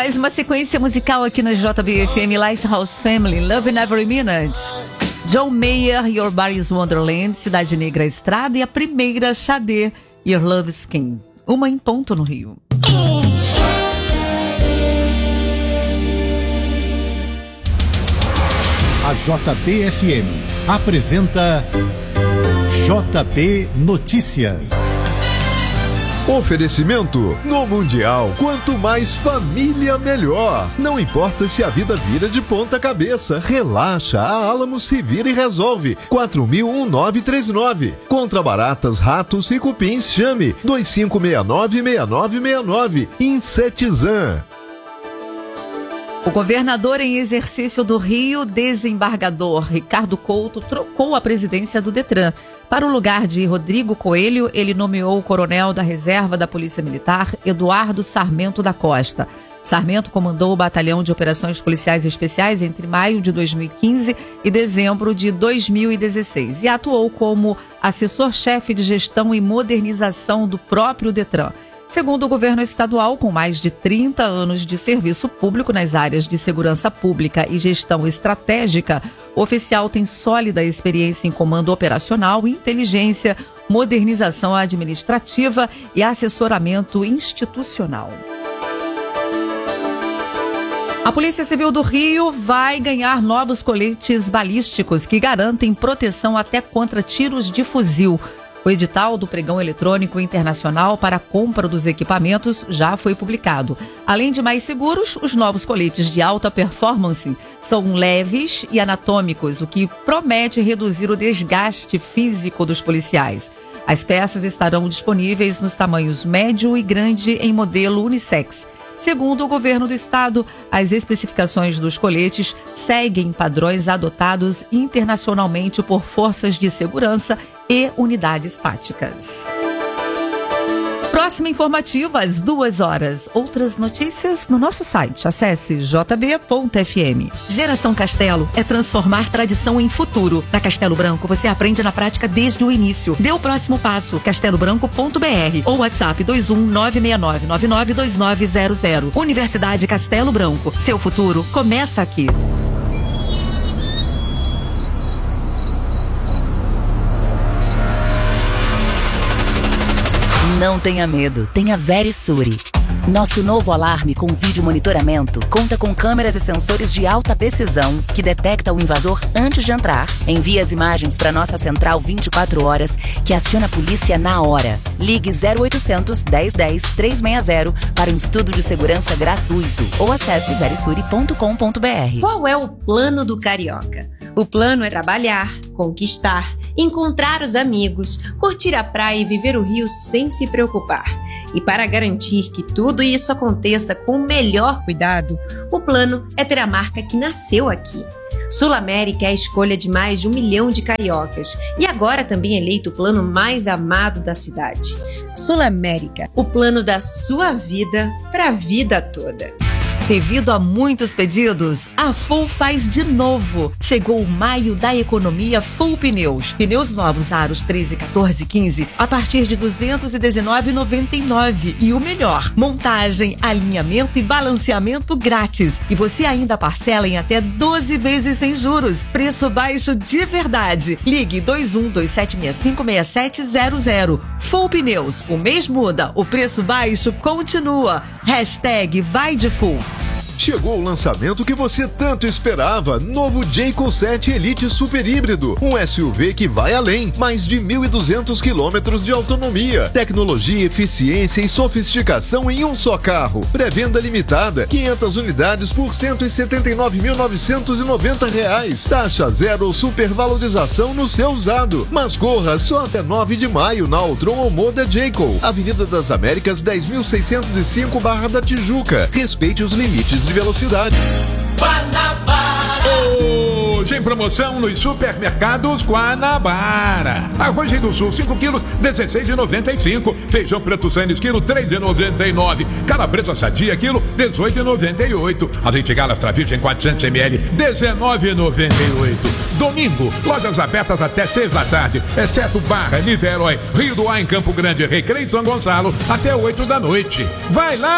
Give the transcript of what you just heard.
Mais uma sequência musical aqui na JBFM, Lighthouse Family, Love in Every Minute. John Mayer, Your Body's Wonderland, Cidade Negra Estrada, e a primeira, Xadê, Your Love's King. 1:00 no Rio. A JBFM apresenta JB Notícias. Oferecimento: no Mundial, quanto mais família, melhor. Não importa se a vida vira de ponta cabeça, relaxa, a Alamo se vira e resolve. 4000-1939. Contra baratas, ratos e cupins, chame 2569-6969. Insetizan. O governador em exercício do Rio, desembargador Ricardo Couto, trocou a presidência do Detran. Para o lugar de Rodrigo Coelho, ele nomeou o coronel da reserva da Polícia Militar, Eduardo Sarmento da Costa. Sarmento comandou o Batalhão de Operações Policiais Especiais entre maio de 2015 e dezembro de 2016 e atuou como assessor-chefe de gestão e modernização do próprio Detran. Segundo o governo estadual, com mais de 30 anos de serviço público nas áreas de segurança pública e gestão estratégica, o oficial tem sólida experiência em comando operacional, inteligência, modernização administrativa e assessoramento institucional. A Polícia Civil do Rio vai ganhar novos coletes balísticos que garantem proteção até contra tiros de fuzil. O edital do Pregão Eletrônico Internacional para a compra dos equipamentos já foi publicado. Além de mais seguros, os novos coletes de alta performance são leves e anatômicos, o que promete reduzir o desgaste físico dos policiais. As peças estarão disponíveis nos tamanhos médio e grande em modelo unissex. Segundo o governo do estado, as especificações dos coletes seguem padrões adotados internacionalmente por forças de segurança e unidades táticas. Próxima informativa às 2h. Outras notícias no nosso site. Acesse jb.fm. Geração Castelo é transformar tradição em futuro. Na Castelo Branco você aprende na prática desde o início. Dê o próximo passo. castelobranco.br ou WhatsApp 21999992900. Universidade Castelo Branco. Seu futuro começa aqui. Não tenha medo, tenha Verisure. Nosso novo alarme com vídeo monitoramento conta com câmeras e sensores de alta precisão que detecta o invasor antes de entrar. Envia as imagens para nossa central 24 horas que aciona a polícia na hora. Ligue 0800 1010 360 para um estudo de segurança gratuito ou acesse verisure.com.br. Qual é o plano do carioca? O plano é trabalhar, conquistar, encontrar os amigos, curtir a praia e viver o Rio sem se preocupar. E para garantir que tudo isso aconteça com o melhor cuidado, o plano é ter a marca que nasceu aqui. Sul América é a escolha de mais de 1 milhão de cariocas e agora também eleito o plano mais amado da cidade. Sul América, o plano da sua vida para a vida toda. Devido a muitos pedidos, a Full faz de novo. Chegou o maio da economia Full Pneus. Pneus novos aros 13, 14 e 15 a partir de R$ 219,99. E o melhor, montagem, alinhamento e balanceamento grátis. E você ainda parcela em até 12 vezes sem juros. Preço baixo de verdade. Ligue 2127656700. Full Pneus. O mês muda, o preço baixo continua. #vai de Full. Chegou o lançamento que você tanto esperava, novo Jayco 7 Elite Super Híbrido, um SUV que vai além, mais de 1.200 quilômetros de autonomia, tecnologia, eficiência e sofisticação em um só carro. Pré-venda limitada, 500 unidades por R$ 179.990, taxa zero ou supervalorização no seu usado, mas corra só até 9 de maio na Altron ou Moda Jayco, Avenida das Américas 10.605 Barra da Tijuca. Respeite os limites de velocidade. Hoje em promoção nos supermercados Guanabara. Arroz Rei do Sul 5 quilos 16,95. Feijão preto Sanes quilo 3,99. Calabresa sadia quilo 18,98. Azeite Gala Extra Virgem 400 ml 19,98. Domingo, lojas abertas até 6 da tarde, exceto Barra, Niterói, Rio do Ar em Campo Grande, Recreio e São Gonçalo até 8 da noite. Vai lá!